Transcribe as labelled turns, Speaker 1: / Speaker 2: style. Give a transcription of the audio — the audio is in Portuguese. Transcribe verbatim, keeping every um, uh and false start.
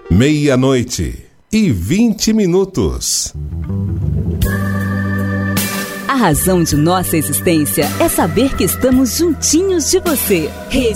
Speaker 1: Meia-noite e vinte minutos.
Speaker 2: A razão de nossa existência é saber que estamos juntinhos de você. Rede